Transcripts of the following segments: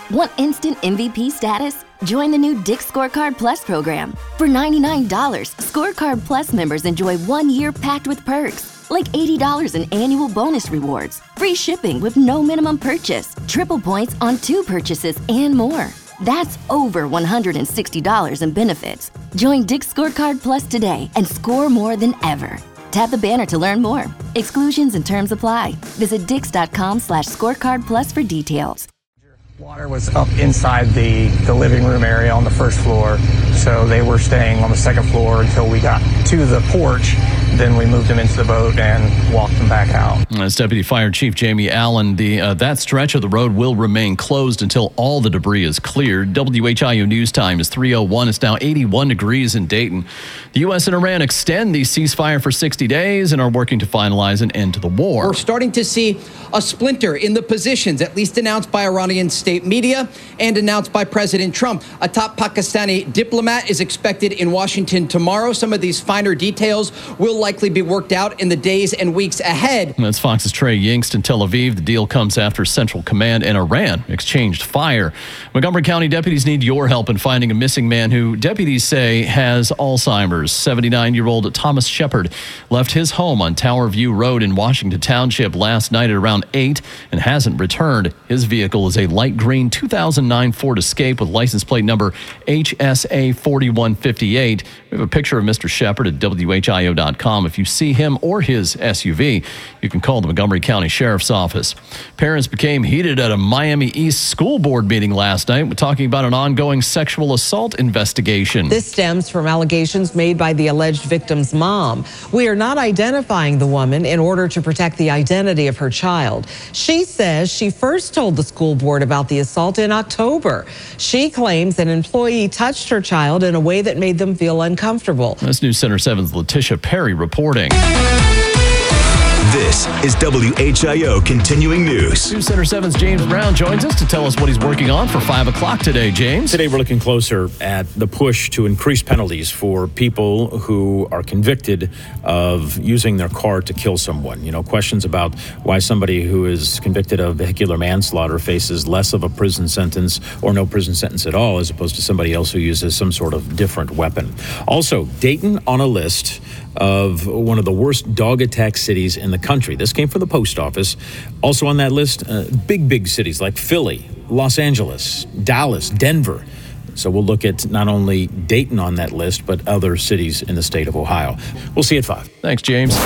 Want instant MVP status? Join the new Dick's Scorecard Plus program. For $99, Scorecard Plus members enjoy 1 year packed with perks, like $80 in annual bonus rewards, free shipping with no minimum purchase, triple points on 2 purchases, and more. That's over $160 in benefits. Join Dick's Scorecard Plus today and score more than ever. Tap the banner to learn more. Exclusions and terms apply. Visit dix.com/scorecardplus for details. Water was up inside the living room area on the first floor, so they were staying on the second floor until we got to the porch. Then we moved them into the boat and walked them back out. As Deputy Fire Chief Jamie Allen, that stretch of the road will remain closed until all the debris is cleared. WHIO News Time is 3:01. It's now 81 degrees in Dayton. The U.S. and Iran extend the ceasefire for 60 days and are working to finalize an end to the war. We're starting to see a splinter in the positions, at least announced by Iranian state media and announced by President Trump. A top Pakistani diplomat is expected in Washington tomorrow. Some of these finer details will likely be worked out in the days and weeks ahead. That's Fox's Trey Yingst in Tel Aviv. The deal comes after Central Command and Iran exchanged fire. Montgomery County deputies need your help in finding a missing man who deputies say has Alzheimer's. 79-year-old Thomas Shepard left his home on Tower View Road in Washington Township last night at around 8 and hasn't returned. His vehicle is a light green 2009 Ford Escape with license plate number HSA 4158. We have a picture of Mr. Shepard at WHIO.com. If you see him or his SUV, you can call the Montgomery County Sheriff's Office. Parents became heated at a Miami East school board meeting last night. We're talking about an ongoing sexual assault investigation. This stems from allegations made by the alleged victim's mom. We are not identifying the woman in order to protect the identity of her child. She says she first told the school board about the assault in October. She claims an employee touched her child in a way that made them feel uncomfortable. That's News Center 7's Letitia Perry reporting. This is WHIO Continuing News. News Center 7's James Brown joins us to tell us what he's working on for 5 o'clock today. James? Today we're looking closer at the push to increase penalties for people who are convicted of using their car to kill someone. You know, questions about why somebody who is convicted of vehicular manslaughter faces less of a prison sentence or no prison sentence at all, as opposed to somebody else who uses some sort of different weapon. Also, Dayton on a list of one of the worst dog attack cities in the country. This came from the post office. Also on that list, big cities like Philly, Los Angeles, Dallas, Denver. So we'll look at not only Dayton on that list, but other cities in the state of Ohio. We'll see you at 5. Thanks, James.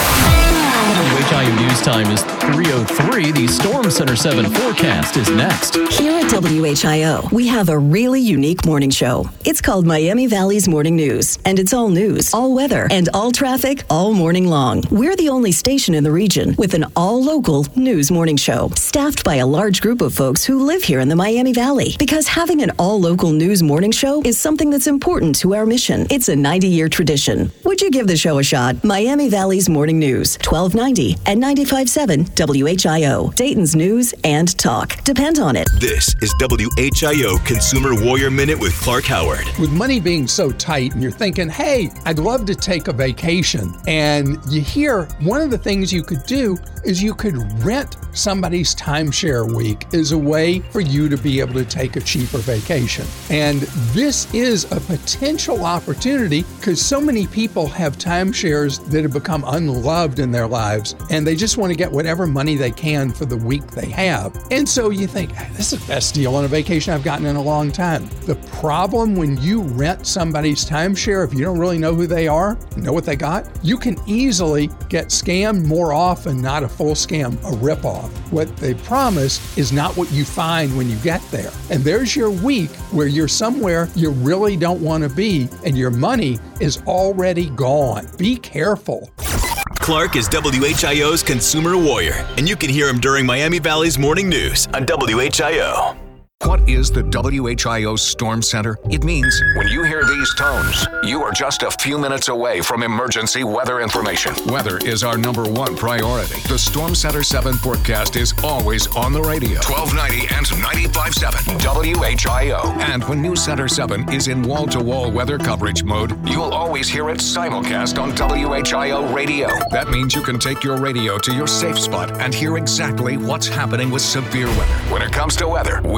WHIO News Time is 3:03. The Storm Center 7 forecast is next. Here at WHIO, we have a really unique morning show. It's called Miami Valley's Morning News, and it's all news, all weather, and all traffic all morning long. We're the only station in the region with an all-local news morning show, staffed by a large group of folks who live here in the Miami Valley. Because having an all-local news morning show is something that's important to our mission. It's a 90-year tradition. Would you give the show a shot? Miami Valley's Morning News, 1290 and 95.7 WHIO. Dayton's news and talk. Depend on it. This is WHIO Consumer Warrior Minute with Clark Howard. With money being so tight and you're thinking, hey, I'd love to take a vacation. And you hear one of the things you could do is you could rent somebody's timeshare week as a way for you to be able to take a cheaper vacation. And this is a potential opportunity because so many people have timeshares that have become unloved in their lives and they just want to get whatever money they can for the week they have. And so you think, hey, this is the best deal on a vacation I've gotten in a long time. The problem when you rent somebody's timeshare, if you don't really know who they are, know what they got, you can easily get scammed more often, not a full scam, a ripoff. What they promise is not what you find when you get there. And there's your week where you're somewhere you really don't want to be and your money is already gone. Be careful. Clark is WHIO's Consumer Warrior, and you can hear him during Miami Valley's Morning News on WHIO. What is the WHIO Storm Center? It means when you hear these tones, you are just a few minutes away from emergency weather information. Weather is our #1 priority. The Storm Center 7 forecast is always on the radio. 1290 and 95.7 WHIO. And when News Center 7 is in wall-to-wall weather coverage mode, you'll always hear it simulcast on WHIO radio. That means you can take your radio to your safe spot and hear exactly what's happening with severe weather. When it comes to weather,